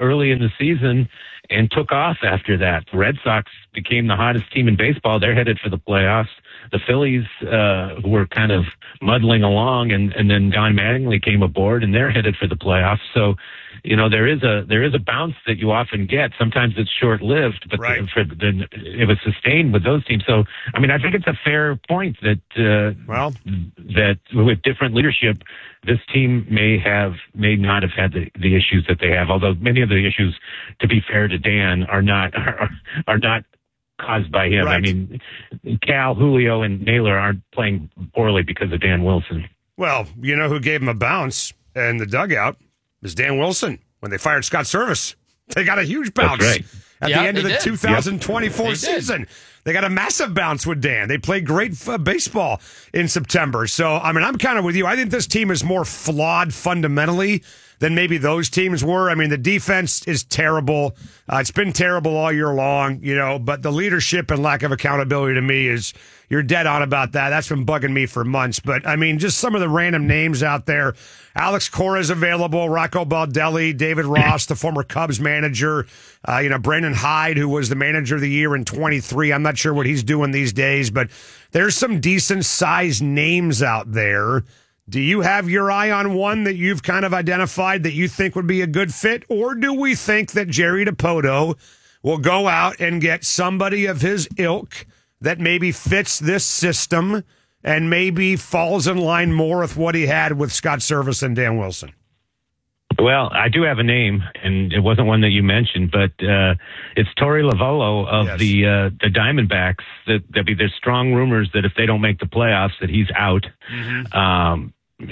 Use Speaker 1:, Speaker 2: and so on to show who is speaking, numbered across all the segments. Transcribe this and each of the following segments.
Speaker 1: early in the season and took off after that. The Red Sox became the hottest team in baseball. They're headed for the playoffs. The Phillies were kind of muddling along, and then Don Mattingly came aboard, and they're headed for the playoffs. So, there is a bounce that you often get. Sometimes it's short-lived, but
Speaker 2: right.
Speaker 1: It was sustained with those teams. So, I think it's a fair point that that with different leadership, this team may not have had the issues that they have. Although many of the issues, to be fair to Dan, are not caused by him.
Speaker 2: Right.
Speaker 1: Cal, Julio, and Naylor aren't playing poorly because of Dan Wilson.
Speaker 2: Well, you know who gave him a bounce in the dugout was Dan Wilson when they fired Scott Service. They got a huge bounce.
Speaker 1: That's right.
Speaker 2: At the end of the 2024 season. They got a massive bounce with Dan. They played great baseball in September. So, I'm kind of with you. I think this team is more flawed fundamentally than maybe those teams were. The defense is terrible. It's been terrible all year long, but the leadership and lack of accountability to me is, you're dead on about that. That's been bugging me for months. But, just some of the random names out there. Alex Cora is available, Rocco Baldelli, David Ross, the former Cubs manager, Brandon Hyde, who was the manager of the year in 23. I'm not sure what he's doing these days, but there's some decent-sized names out there. Do you have your eye on one that you've kind of identified that you think would be a good fit? Or do we think that Jerry Dipoto will go out and get somebody of his ilk that maybe fits this system and maybe falls in line more with what he had with Scott Service and Dan Wilson?
Speaker 1: Well, I do have a name, and it wasn't one that you mentioned, but it's Torey Lovullo of the Diamondbacks. There's strong rumors that if they don't make the playoffs, that he's out. Mm-hmm.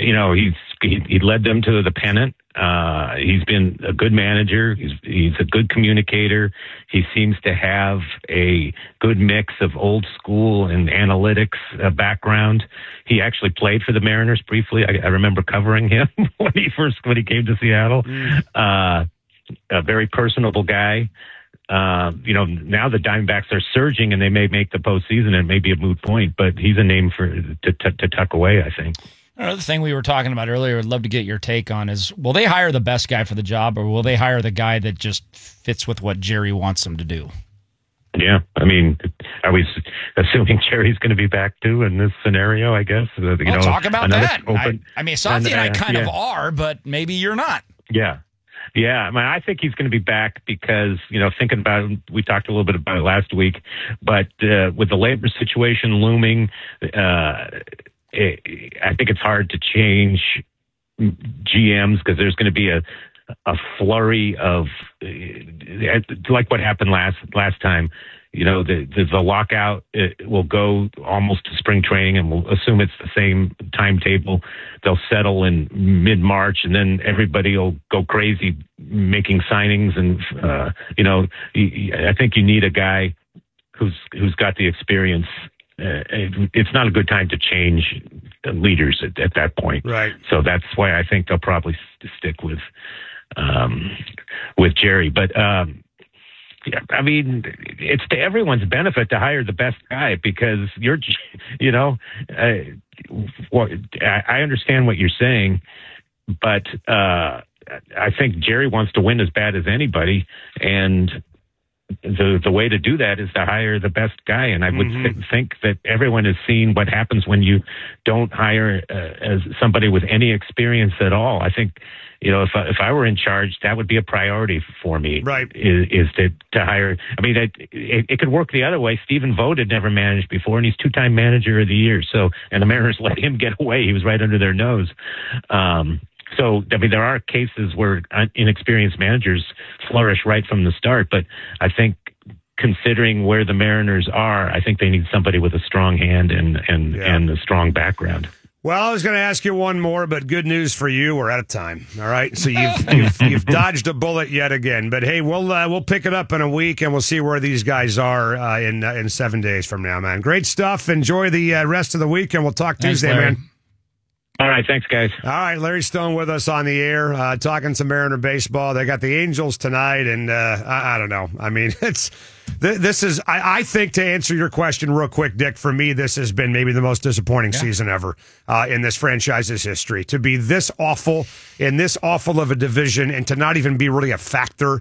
Speaker 1: He led them to the pennant. He's been a good manager. He's a good communicator. He seems to have a good mix of old school and analytics background. He actually played for the Mariners briefly. I remember covering him when he came to Seattle. A very personable guy. Now the Diamondbacks are surging and they may make the postseason, and it may be a moot point, but he's a name to tuck away, I think.
Speaker 3: Another thing we were talking about earlier, I'd love to get your take on is, will they hire the best guy for the job, or will they hire the guy that just fits with what Jerry wants them to do?
Speaker 1: Yeah, are we assuming Jerry's going to be back too in this scenario, I guess?
Speaker 3: Talk about that. Santi and I kind of are, but maybe you're not.
Speaker 1: Yeah. Yeah, I think he's going to be back because, thinking about it, we talked a little bit about it last week, but with the labor situation looming, I think it's hard to change GMs because there's going to be a flurry of like what happened last time. The lockout will go almost to spring training, and we'll assume it's the same timetable. They'll settle in mid-March, and then everybody will go crazy making signings. And I think you need a guy who's got the experience. It's not a good time to change leaders at that point.
Speaker 2: Right.
Speaker 1: So that's why I think they'll probably stick with Jerry. But it's to everyone's benefit to hire the best guy because I understand what you're saying, but I think Jerry wants to win as bad as anybody, and the way to do that is to hire the best guy. And I would think that everyone has seen what happens when you don't hire as somebody with any experience at all. I think, if I were in charge, that would be a priority for me.
Speaker 2: Right.
Speaker 1: Is to hire. It could work the other way. Stephen Vogt had never managed before, and he's 2-time manager of the year. So, and the Mariners let him get away. He was right under their nose. So, there are cases where inexperienced managers flourish right from the start, but I think considering where the Mariners are, I think they need somebody with a strong hand and a strong background.
Speaker 2: Well, I was going to ask you one more, but good news for you, we're out of time. All right, so you've dodged a bullet yet again. But hey, we'll pick it up in a week, and we'll see where these guys are in 7 days from now, man. Great stuff. Enjoy the rest of the week, and we'll talk Tuesday,
Speaker 3: Larry.
Speaker 2: man.
Speaker 1: All right, thanks, guys.
Speaker 2: All right, Larry Stone with us on the air, talking some Mariner baseball. They got the Angels tonight, and I don't know. This is, I think, to answer your question real quick, Dick, for me, this has been maybe the most disappointing season ever in this franchise's history. To be this awful in this awful of a division and to not even be really a factor